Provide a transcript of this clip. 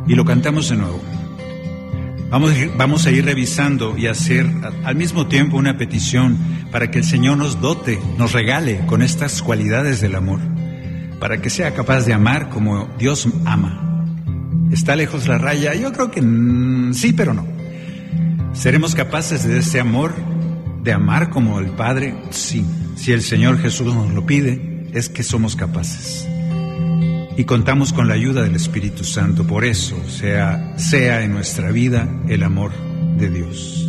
y lo cantamos de nuevo. Vamos a ir revisando y hacer al mismo tiempo una petición para que el Señor nos dote, nos regale con estas cualidades del amor, para que sea capaz de amar como Dios ama. ¿Está lejos la raya? Yo creo que sí, pero no. ¿Seremos capaces de ese amor, de amar como el Padre? Sí. Si el Señor Jesús nos lo pide, es que somos capaces. Y contamos con la ayuda del Espíritu Santo. Por eso sea en nuestra vida el amor de Dios.